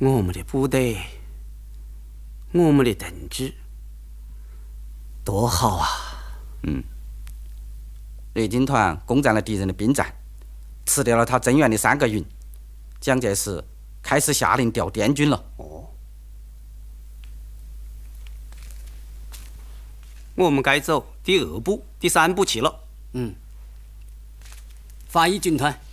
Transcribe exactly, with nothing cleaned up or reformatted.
我们的部队，我们的同志，多好啊！ 嗯，雷军团攻占了敌人的兵站，吃掉了他增援的三个营。蒋介石开始下令调滇军了。 哦，我们该走第二步、第三步棋了。 嗯，法医军团